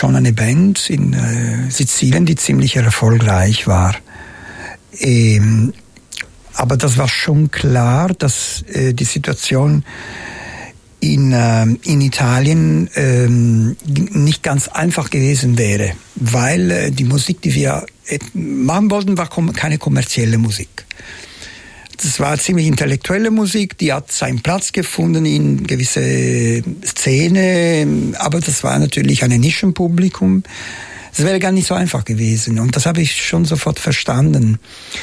schon eine Band in Sizilien, die ziemlich erfolgreich war. Aber das war schon klar, dass die Situation in Italien nicht ganz einfach gewesen wäre, weil die Musik, die wir machen wollten, war keine kommerzielle Musik. Das war ziemlich intellektuelle Musik, die hat seinen Platz gefunden in gewisse Szene, aber das war natürlich ein Nischenpublikum. Das wäre gar nicht so einfach gewesen und das habe ich schon sofort verstanden.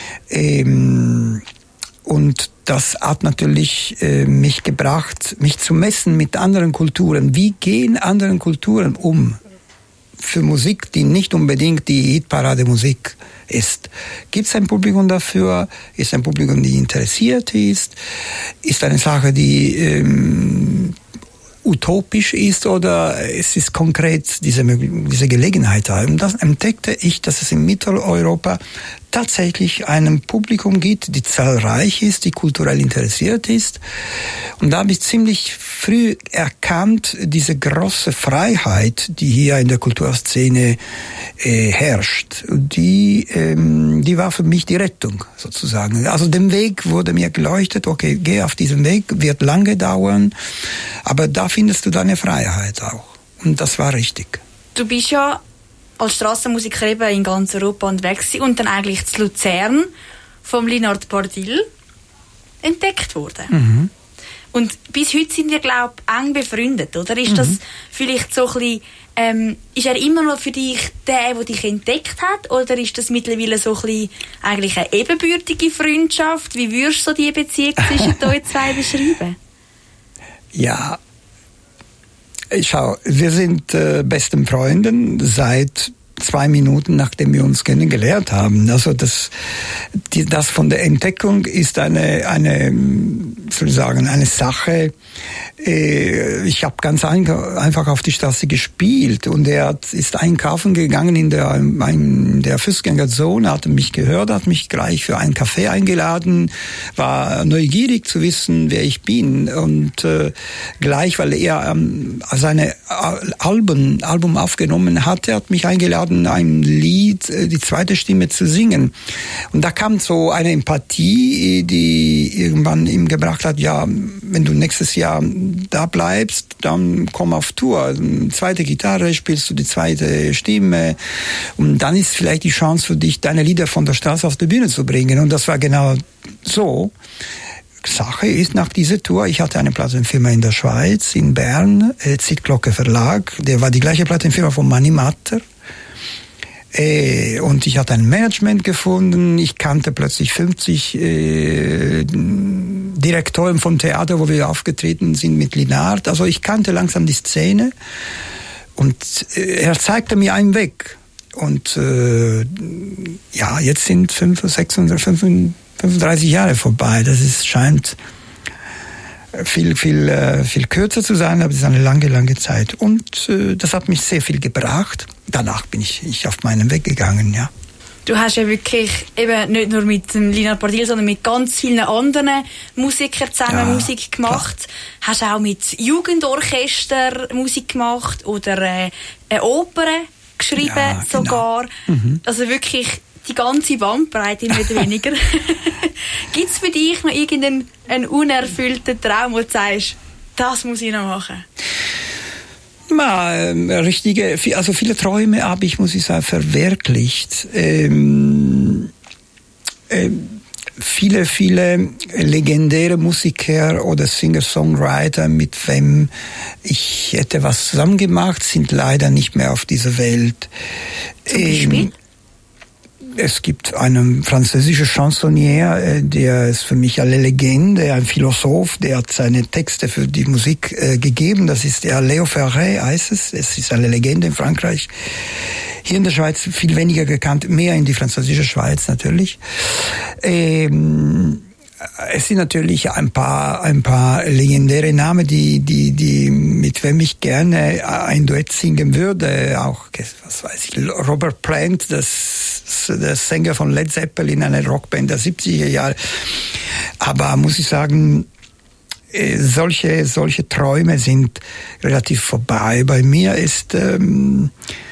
Und das hat natürlich mich gebracht, mich zu messen mit anderen Kulturen. Wie gehen andere Kulturen um für Musik, die nicht unbedingt die Hitparade-Musik ist? Gibt es ein Publikum dafür? Ist ein Publikum, die interessiert ist? Ist eine Sache, die utopisch ist oder es ist konkret diese Gelegenheit da? Und das entdeckte ich, dass es in Mitteleuropa tatsächlich ein Publikum gibt, die zahlreich ist, die kulturell interessiert ist. Und da habe ich ziemlich früh erkannt, diese große Freiheit, die hier in der Kulturszene herrscht. Die war für mich die Rettung, sozusagen. Also der Weg wurde mir geleuchtet, okay, geh auf diesen Weg, wird lange dauern, aber da findest du deine Freiheit auch. Und das war richtig. Du bist ja als Strassenmusiker eben in ganz Europa unterwegs und dann eigentlich zu Luzern vom Linard Bardil entdeckt worden. Mhm. Und bis heute sind wir, glaube ich, eng befreundet, oder? Ist das vielleicht so ein bisschen, ist er immer noch für dich der dich entdeckt hat, oder ist das mittlerweile so ein bisschen eigentlich eine ebenbürtige Freundschaft? Wie würdest du so die Beziehung zwischen euch zwei beschreiben? Ja, schau, wir sind besten Freunden seit 2 Minuten, nachdem wir uns kennengelernt haben. Also das von der Entdeckung ist eine Sache. Ich habe ganz einfach auf die Straße gespielt und er ist einkaufen gegangen in der Fußgängerzone, hat mich gehört, hat mich gleich für einen Kaffee eingeladen, war neugierig zu wissen, wer ich bin und gleich, weil er seine Album aufgenommen hatte, hat mich eingeladen, ein Lied, die zweite Stimme zu singen. Und da kam so eine Empathie, die irgendwann ihm gebracht hat, ja, wenn du nächstes Jahr da bleibst, dann komm auf Tour. Zweite Gitarre, spielst du die zweite Stimme. Und dann ist vielleicht die Chance für dich, deine Lieder von der Straße auf die Bühne zu bringen. Und das war genau so. Sache ist, nach dieser Tour, ich hatte eine Plattenfirma in der Schweiz, in Bern, Zitglocke Verlag, der war die gleiche Plattenfirma von Mani Matter. Und ich hatte ein Management gefunden, ich kannte plötzlich 50 Direktoren vom Theater, wo wir aufgetreten sind mit Linard. Also ich kannte langsam die Szene und er zeigte mir einen Weg. Und ja, jetzt sind 35 Jahre vorbei. Das scheint viel kürzer zu sein, aber es ist eine lange Zeit. Und das hat mich sehr viel gebracht. Danach bin ich auf meinen Weg gegangen, ja. Du hast ja wirklich eben nicht nur mit dem Linard Bardil, sondern mit ganz vielen anderen Musikern zusammen Musik gemacht. Klar. Hast auch mit Jugendorchester Musik gemacht oder eine Oper geschrieben sogar. Mhm. Also wirklich die ganze Bandbreite, mehr oder weniger. Gibt es für dich noch irgendeinen unerfüllten Traum, wo du sagst, das muss ich noch machen? Also viele Träume habe ich, muss ich sagen, verwirklicht. Viele legendäre Musiker oder Singer-Songwriter, mit wem ich hätte was zusammen gemacht, sind leider nicht mehr auf dieser Welt. Zum Beispiel? Es gibt einen französischen Chansonnier, der ist für mich eine Legende, ein Philosoph, der hat seine Texte für die Musik gegeben. Das ist der Léo Ferré, heißt es. Es ist eine Legende in Frankreich. Hier in der Schweiz viel weniger gekannt, mehr in die französische Schweiz natürlich. Es sind natürlich ein paar legendäre Namen, die mit wem ich gerne ein Duett singen würde. Auch, was weiß ich, Robert Plant, der Sänger von Led Zeppelin, eine Rockband der 70er Jahre. Aber muss ich sagen, solche Träume sind relativ vorbei. Bei mir ist